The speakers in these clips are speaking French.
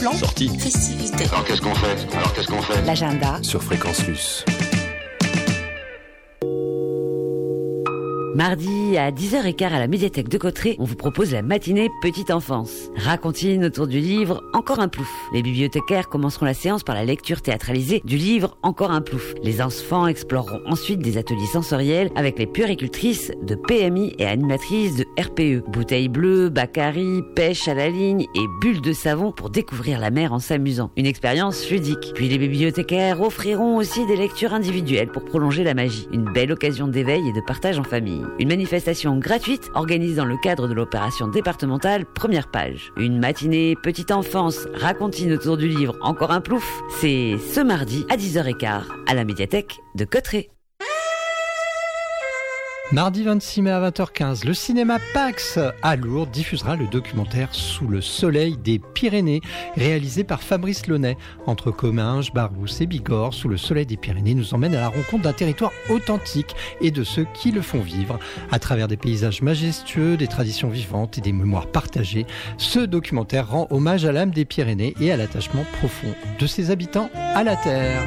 plan. Sortie. Festivité. Alors qu'est-ce qu'on fait L'agenda. Sur Fréquence Luce. Mardi à 10h15 à la médiathèque de Cauterets, on vous propose la matinée Petite Enfance. Racontine autour du livre Encore un plouf. Les bibliothécaires commenceront la séance par la lecture théâtralisée du livre Encore un plouf. Les enfants exploreront ensuite des ateliers sensoriels avec les puéricultrices de PMI et animatrices de RPE. Bouteilles bleues, Baccari, pêche à la ligne et bulles de savon pour découvrir la mer en s'amusant. Une expérience ludique. Puis les bibliothécaires offriront aussi des lectures individuelles pour prolonger la magie. Une belle occasion d'éveil et de partage en famille. Une manifestation gratuite organisée dans le cadre de l'opération départementale Première Page. Une matinée Petite Enfance racontine autour du livre Encore un plouf. C'est ce mardi à 10h15 à la médiathèque de Cauterets. Mardi 26 mai à 20h15, le cinéma Pax à Lourdes diffusera le documentaire Sous le soleil des Pyrénées, réalisé par Fabrice Launay. Entre Comminges, Barousse et Bigorre, Sous le soleil des Pyrénées nous emmène à la rencontre d'un territoire authentique et de ceux qui le font vivre. À travers des paysages majestueux, des traditions vivantes et des mémoires partagées, ce documentaire rend hommage à l'âme des Pyrénées et à l'attachement profond de ses habitants à la terre.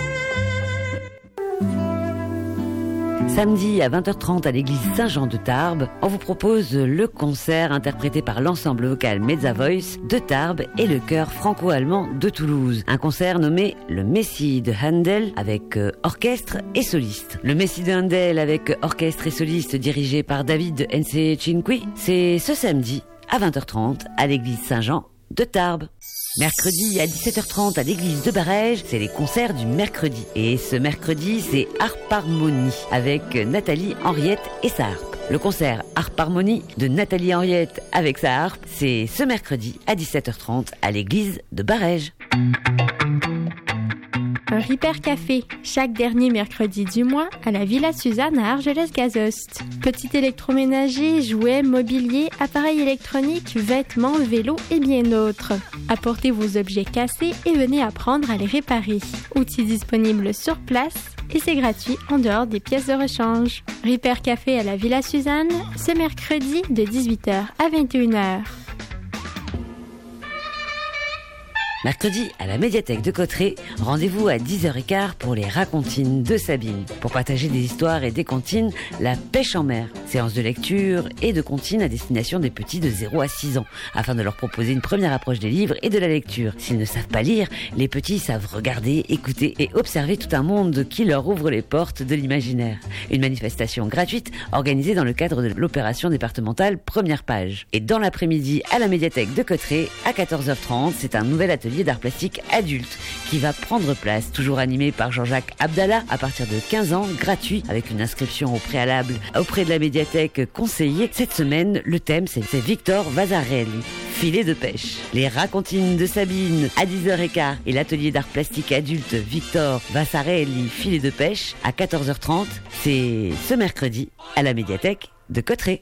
Samedi à 20h30 à l'église Saint-Jean de Tarbes, on vous propose le concert interprété par l'ensemble vocal Mezza Voice de Tarbes et le chœur franco-allemand de Toulouse. Un concert nommé le Messie de Handel avec orchestre et soliste. Le Messie de Handel avec orchestre et soliste dirigé par David Nce-Cinqui, c'est ce samedi à 20h30 à l'église Saint-Jean de Tarbes. Mercredi à 17h30 à l'église de Barège, c'est les concerts du mercredi. Et ce mercredi, c'est Harpe-Harmonie avec Nathalie Henriette et sa harpe. Le concert Harpe-Harmonie de Nathalie Henriette avec sa harpe, c'est ce mercredi à 17h30 à l'église de Barège. Un Ripper Café, chaque dernier mercredi du mois à la Villa Suzanne à Argelès-Gazost. Petit électroménager, jouets, mobilier, appareils électroniques, vêtements, vélos et bien d'autres. Apportez vos objets cassés et venez apprendre à les réparer. Outils disponibles sur place et c'est gratuit en dehors des pièces de rechange. Ripper Café à la Villa Suzanne, ce mercredi de 18h à 21h. Mercredi, à la médiathèque de Cauterets, rendez-vous à 10h15 pour les racontines de Sabine. Pour partager des histoires et des comptines, la pêche en mer. Séance de lecture et de comptines à destination des petits de 0 à 6 ans, afin de leur proposer une première approche des livres et de la lecture. S'ils ne savent pas lire, les petits savent regarder, écouter et observer tout un monde qui leur ouvre les portes de l'imaginaire. Une manifestation gratuite organisée dans le cadre de l'opération départementale Première Page. Et dans l'après-midi, à la médiathèque de Cauterets, à 14h30, c'est un nouvel atelier d'art plastique adulte qui va prendre place, toujours animé par Jean-Jacques Abdallah à partir de 15 ans, gratuit avec une inscription au préalable auprès de la médiathèque conseillée. Cette semaine, le thème c'est Victor Vasarely, filet de pêche. Les racontines de Sabine à 10h15 et l'atelier d'art plastique adulte Victor Vasarely, filet de pêche à 14h30, c'est ce mercredi à la médiathèque de Cauterets.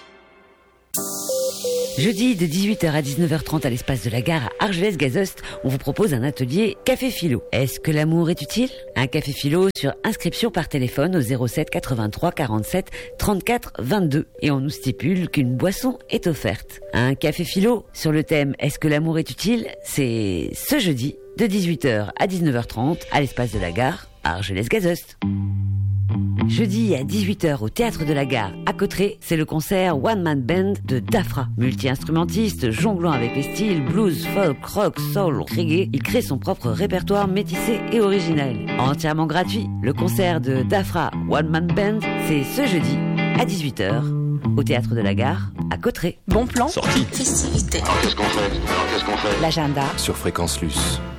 Jeudi de 18h à 19h30 à l'espace de la gare à Argelès-Gazost, on vous propose un atelier Café Philo. Est-ce que l'amour est utile ? Un café philo sur inscription par téléphone au 07 83 47 34 22. Et on nous stipule qu'une boisson est offerte. Un café philo sur le thème Est-ce que l'amour est utile ? C'est ce jeudi de 18h à 19h30 à l'espace de la gare à Argelès-Gazost. Jeudi à 18h au Théâtre de la Gare à Cauterets, c'est le concert One Man Band de Dafra. Multi-instrumentiste, jonglant avec les styles blues, folk, rock, soul, reggae, il crée son propre répertoire métissé et original. Entièrement gratuit, le concert de Dafra One Man Band, c'est ce jeudi à 18h au Théâtre de la Gare à Cauterets. Bon plan. Sortie. Festivité. Alors qu'est-ce qu'on fait L'agenda. Sur Fréquence Luce.